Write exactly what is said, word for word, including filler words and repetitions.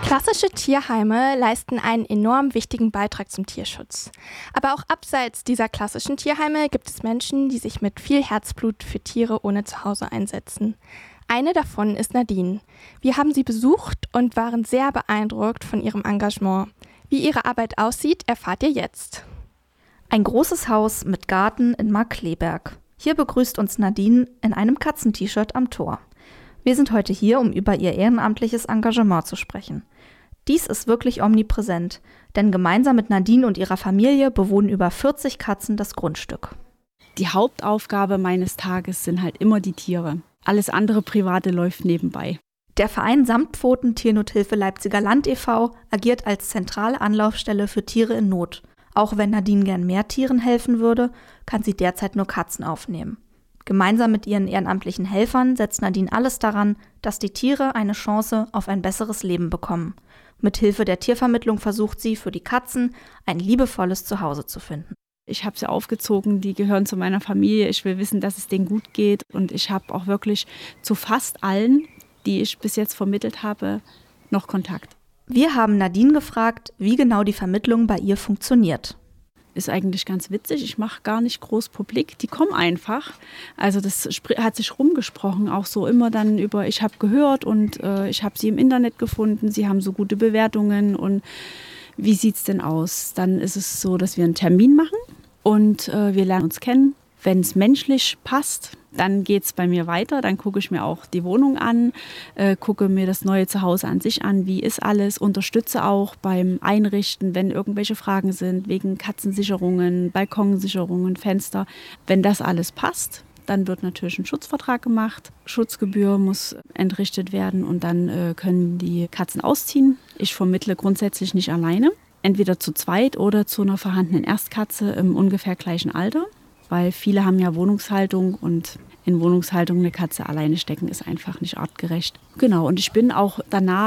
Klassische Tierheime leisten einen enorm wichtigen Beitrag zum Tierschutz. Aber auch abseits dieser klassischen Tierheime gibt es Menschen, die sich mit viel Herzblut für Tiere ohne Zuhause einsetzen. Eine davon ist Nadine. Wir haben sie besucht und waren sehr beeindruckt von ihrem Engagement. Wie ihre Arbeit aussieht, erfahrt ihr jetzt. Ein großes Haus mit Garten in Markkleeberg. Hier begrüßt uns Nadine in einem Katzen-T-Shirt am Tor. Wir sind heute hier, um über ihr ehrenamtliches Engagement zu sprechen. Dies ist wirklich omnipräsent, denn gemeinsam mit Nadine und ihrer Familie bewohnen über vierzig Katzen das Grundstück. Die Hauptaufgabe meines Tages sind halt immer die Tiere. Alles andere Private läuft nebenbei. Der Verein Samtpfoten Tiernothilfe Leipziger Land e V agiert als zentrale Anlaufstelle für Tiere in Not. Auch wenn Nadine gern mehr Tieren helfen würde, kann sie derzeit nur Katzen aufnehmen. Gemeinsam mit ihren ehrenamtlichen Helfern setzt Nadine alles daran, dass die Tiere eine Chance auf ein besseres Leben bekommen. Mithilfe der Tiervermittlung versucht sie, für die Katzen ein liebevolles Zuhause zu finden. Ich habe sie aufgezogen, die gehören zu meiner Familie. Ich will wissen, dass es denen gut geht. Und ich habe auch wirklich zu fast allen, die ich bis jetzt vermittelt habe, noch Kontakt. Wir haben Nadine gefragt, wie genau die Vermittlung bei ihr funktioniert. Ist eigentlich ganz witzig. Ich mache gar nicht groß publik. Die kommen einfach. Also das hat sich rumgesprochen, auch so immer dann über, ich habe gehört und äh, ich habe sie im Internet gefunden. Sie haben so gute Bewertungen und wie sieht es denn aus? Dann ist es so, dass wir einen Termin machen und äh, wir lernen uns kennen. Wenn es menschlich passt, dann geht es bei mir weiter. Dann gucke ich mir auch die Wohnung an, äh, gucke mir das neue Zuhause an sich an. Wie ist alles? Unterstütze auch beim Einrichten, wenn irgendwelche Fragen sind, wegen Katzensicherungen, Balkonsicherungen, Fenster. Wenn das alles passt, dann wird natürlich ein Schutzvertrag gemacht. Schutzgebühr muss entrichtet werden und dann äh, können die Katzen ausziehen. Ich vermittle grundsätzlich nicht alleine. Entweder zu zweit oder zu einer vorhandenen Erstkatze im ungefähr gleichen Alter. Weil viele haben ja Wohnungshaltung und in Wohnungshaltung eine Katze alleine stecken ist einfach nicht artgerecht. Genau, und ich bin auch danach